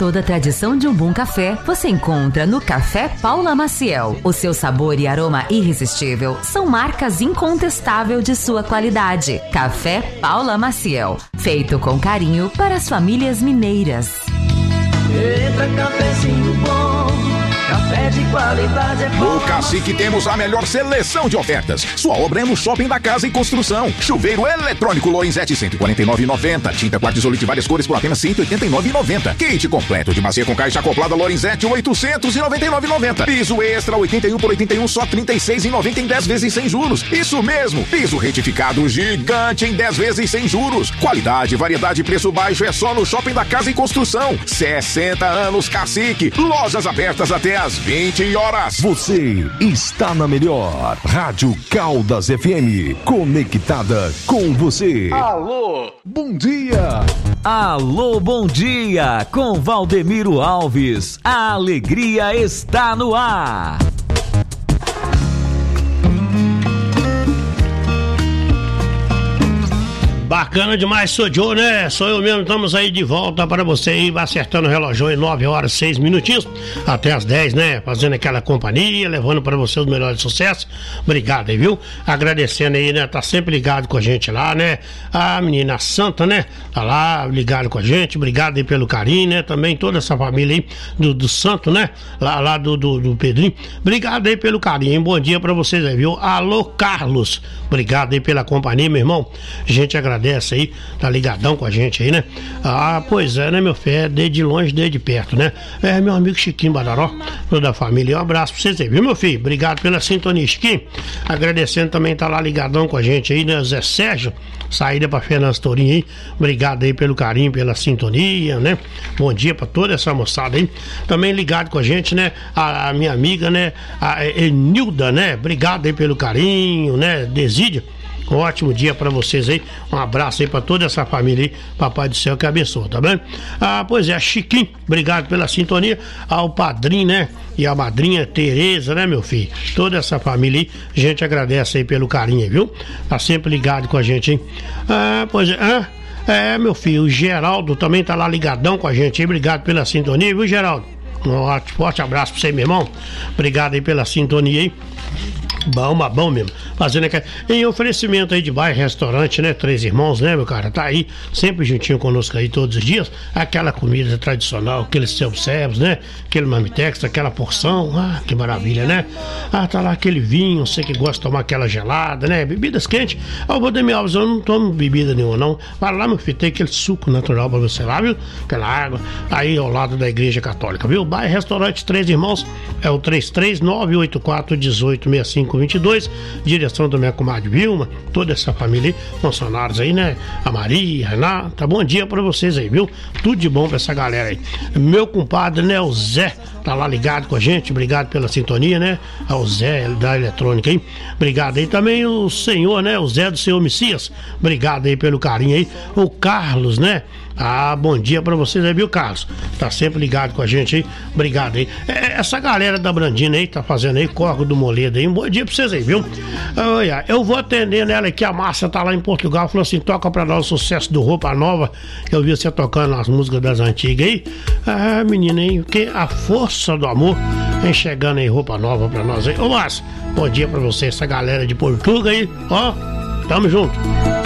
Toda a tradição de um bom café você encontra no Café Paula Maciel. O seu sabor e aroma irresistível são marcas incontestáveis de sua qualidade. Café Paula Maciel, feito com carinho para as famílias mineiras. Eita, cafezinho bom, café de qualidade é bom. No Cacique temos a melhor seleção de ofertas. Sua obra é no Shopping da Casa e Construção. Chuveiro eletrônico Lorenzetti, R$ 149,90. Tinta Quartzolite várias cores por apenas R$ 189,90. Kit completo de bacia com caixa acoplada Lorenzetti, R$ 899,90. Piso extra 81 por 81, só R$ 36,90 em 10 vezes sem juros. Isso mesmo, piso retificado gigante em 10 vezes sem juros. Qualidade, variedade e preço baixo é só no Shopping da Casa e Construção. 60 anos Cacique. Lojas abertas até às 20 horas. Você está na melhor Rádio Caldas FM, conectada com você. Alô, bom dia. Alô, bom dia, com Valdemiro Alves. A alegria está no ar. Bacana demais, sou Joe, né? Sou eu mesmo, estamos aí de volta para você aí, acertando o relógio em 9 horas, 6 minutinhos, até as 10, né? Fazendo aquela companhia, levando para você os melhores sucessos. Obrigado aí, viu? Agradecendo aí, né? Tá sempre ligado com a gente lá, né? A menina Santa, né? Tá lá, ligado com a gente, obrigado aí pelo carinho, né? Também toda essa família aí do Santo, né? Lá do Pedrinho. Obrigado aí pelo carinho, hein? Bom dia para vocês aí, viu? Alô, Carlos. Obrigado aí pela companhia, meu irmão. A gente agradece aí, tá ligadão com a gente aí, né? Ah, pois é, né, meu filho? É desde longe, desde perto, né? É, meu amigo Chiquinho Badaró, toda a família, um abraço pra vocês aí, viu, meu filho? Obrigado pela sintonia, Chiquinho. Agradecendo também, tá lá ligadão com a gente aí, né? Zé Sérgio, saída pra Fernando Tourinho aí, obrigado aí pelo carinho, pela sintonia, né? Bom dia pra toda essa moçada aí. Também ligado com a gente, né? A minha amiga, né? A Enilda, né? Obrigado aí pelo carinho, né? Desídio. Um ótimo dia pra vocês aí. Um abraço aí pra toda essa família aí. Papai do céu que abençoe, tá bem? Ah, pois é, Chiquinho, obrigado pela sintonia. Ao padrinho, né? E a madrinha Tereza, né, meu filho? Toda essa família aí, a gente agradece aí pelo carinho, viu? Tá sempre ligado com a gente, hein? Ah, pois é. É, meu filho, o Geraldo também tá lá ligadão com a gente aí. Obrigado pela sintonia, viu, Geraldo? Um forte abraço pra você, meu irmão. Obrigado aí pela sintonia aí. Bom mesmo. Fazendo aqui em oferecimento aí de bairro, restaurante, né? Três Irmãos, né, meu cara? Tá aí, sempre juntinho conosco aí todos os dias. Aquela comida tradicional, aqueles self-service, né? Aquele marmitex, aquela porção. Ah, que maravilha, né? Ah, tá lá aquele vinho, você que gosta de tomar aquela gelada, né? Bebidas quentes. Ah, o Valdemir Alves, eu não tomo bebida nenhuma, não. Vai lá, meu filho, tem aquele suco natural pra você lá, viu? Aquela água. Aí ao lado da Igreja Católica, viu? Bairro, restaurante Três Irmãos é o 33984186522, direção da minha comadre Vilma, toda essa família aí, funcionários aí, né? A Maria, a Renata, bom dia pra vocês aí, viu? Tudo de bom pra essa galera aí. Meu compadre, né? O Zé, tá lá ligado com a gente, obrigado pela sintonia, né? Ao Zé da Eletrônica aí, obrigado aí. Também o senhor, né? O Zé do Senhor Messias, obrigado aí pelo carinho aí. O Carlos, né? Ah, bom dia pra vocês aí, viu, Carlos? Tá sempre ligado com a gente aí, obrigado aí. Essa galera da Brandina aí, tá fazendo aí, Corgo do Moledo aí, um bom dia pra vocês aí, viu? Eu vou atender nela aqui, a Márcia tá lá em Portugal, falou assim, toca pra nós o sucesso do Roupa Nova, eu vi você tocando as músicas das antigas aí. Ah, menina, hein, que a força do amor vem chegando aí, Roupa Nova pra nós aí. Ô, Márcia, bom dia pra você, essa galera de Portugal aí, ó, tamo junto.